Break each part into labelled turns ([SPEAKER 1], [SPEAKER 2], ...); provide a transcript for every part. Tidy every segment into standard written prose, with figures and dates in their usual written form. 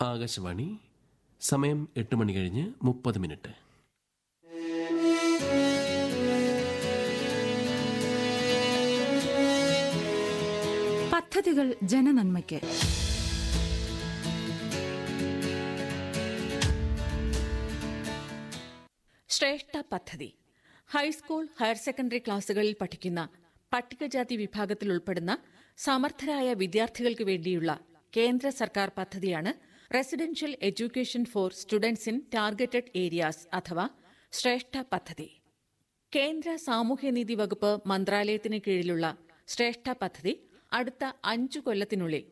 [SPEAKER 1] ആകാശവാണി. സമയം 8 മണി കഴിഞ്ഞ് 30
[SPEAKER 2] പദ്ധതികൾ ജനനന്മയ്ക്ക്.
[SPEAKER 3] ശ്രേഷ്ഠ പദ്ധതി ഹൈസ്കൂൾ, ഹയർ സെക്കൻഡറി ക്ലാസുകളിൽ പഠിക്കുന്ന പട്ടികജാതി വിഭാഗത്തിൽ ഉൾപ്പെടുന്ന സമർത്ഥരായ വിദ്യാർത്ഥികൾക്ക് വേണ്ടിയുള്ള കേന്ദ്ര സർക്കാർ പദ്ധതിയാണ് residential education for students in targeted areas അഥവാ ശ്രേഷ്ഠ പദ്ധതി. കേന്ദ്ര സാമൂഹ്യനീതി വകുപ്പ് മന്ത്രാലയത്തിന് കീഴിലുള്ള ശ്രേഷ്ഠ പദ്ധതി അടുത്ത 5 കൊല്ലത്തിനുള്ളിൽ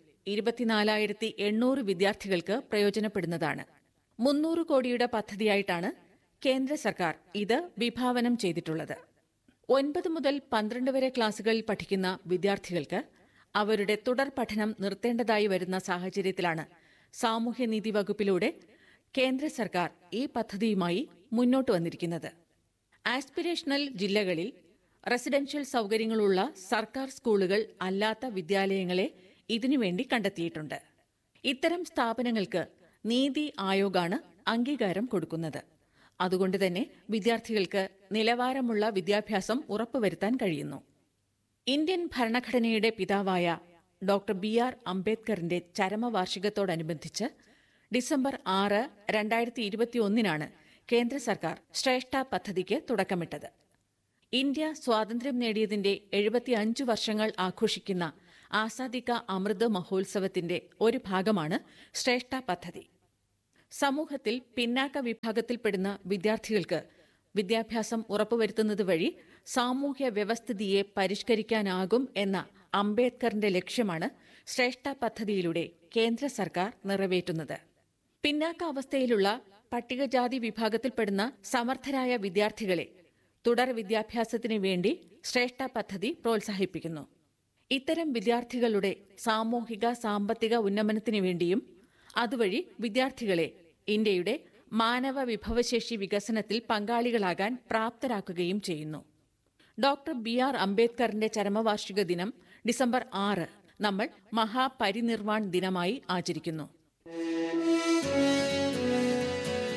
[SPEAKER 3] 24,800 വിദ്യാർത്ഥികൾക്ക് പ്രയോജനപ്പെടുന്നതാണ്. 300 കോടിയുടെ പദ്ധതിയായിട്ടാണ് കേന്ദ്ര സർക്കാർ ഇത് വിഭാവനം ചെയ്തിട്ടുള്ളത്. 9 മുതൽ 12 വരെ ക്ലാസുകളിൽ പഠിക്കുന്ന വിദ്യാർത്ഥികൾക്ക് അവരുടെ തുടർ പഠനം നിർത്തേണ്ടതായി വരുന്ന സാഹചര്യത്തിലാണ് സാമൂഹ്യനീതി വകുപ്പിലൂടെ കേന്ദ്ര സർക്കാർ ഈ പദ്ധതിയുമായി മുന്നോട്ട് വന്നിരിക്കുന്നത്. ആസ്പിരേഷണൽ ജില്ലകളിൽ റെസിഡൻഷ്യൽ സൌകര്യങ്ങളുള്ള സർക്കാർ സ്കൂളുകൾ അല്ലാത്ത വിദ്യാലയങ്ങളെ ഇതിനുവേണ്ടി കണ്ടെത്തിയിട്ടുണ്ട്. ഇത്തരം സ്ഥാപനങ്ങൾക്ക് നീതി ആയോഗാണ് അംഗീകാരം കൊടുക്കുന്നത്. അതുകൊണ്ടുതന്നെ വിദ്യാർത്ഥികൾക്ക് നിലവാരമുള്ള വിദ്യാഭ്യാസം ഉറപ്പുവരുത്താൻ കഴിയുന്നു. ഇന്ത്യൻ ഭരണഘടനയുടെ പിതാവായ ഡോക്ടർ BR അംബേദ്കറിന്റെ ചരമവാർഷികത്തോടനുബന്ധിച്ച് ഡിസംബർ 6, 2021 കേന്ദ്ര സർക്കാർ ശ്രേഷ്ഠ പദ്ധതിക്ക് തുടക്കമിട്ടത്. ഇന്ത്യ സ്വാതന്ത്ര്യം നേടിയതിന്റെ 75 വർഷങ്ങൾ ആഘോഷിക്കുന്ന ആസാദി കാ അമൃത് മഹോത്സവത്തിന്റെ ഒരു ഭാഗമാണ് ശ്രേഷ്ഠ പദ്ധതി. സമൂഹത്തിൽ പിന്നാക്ക വിഭാഗത്തിൽപ്പെടുന്ന വിദ്യാർത്ഥികൾക്ക് വിദ്യാഭ്യാസം ഉറപ്പുവരുത്തുന്നത് വഴി സാമൂഹ്യ വ്യവസ്ഥിതിയെ പരിഷ്കരിക്കാനാകും എന്ന അംബേദ്കറിന്റെ ലക്ഷ്യമാണ് ശ്രേഷ്ഠ പദ്ധതിയിലൂടെ കേന്ദ്ര സർക്കാർ നിറവേറ്റുന്നത്. പിന്നാക്കാവസ്ഥയിലുള്ള പട്ടികജാതി വിഭാഗത്തിൽപ്പെടുന്ന സമർത്ഥരായ വിദ്യാർത്ഥികളെ തുടർ വിദ്യാഭ്യാസത്തിനു വേണ്ടി ശ്രേഷ്ഠ പദ്ധതി പ്രോത്സാഹിപ്പിക്കുന്നു. ഇത്തരം വിദ്യാർത്ഥികളുടെ സാമൂഹിക സാമ്പത്തിക ഉന്നമനത്തിനു വേണ്ടിയും അതുവഴി വിദ്യാർത്ഥികളെ ഇന്ത്യയുടെ മാനവ വിഭവശേഷി വികസനത്തിൽ പങ്കാളികളാകാൻ പ്രാപ്തരാക്കുകയും ചെയ്യുന്നു. ഡോക്ടർ BR അംബേദ്കറിന്റെ ചരമവാർഷിക ദിനം ഡിസംബർ 6 നമ്മൾ മഹാപരിനിർവാൺ ദിനമായി ആചരിക്കുന്നു.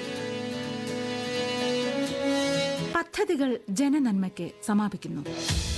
[SPEAKER 2] പദ്ധതികൾ ജനനന്മയ്ക്ക് സമാപിക്കുന്നു.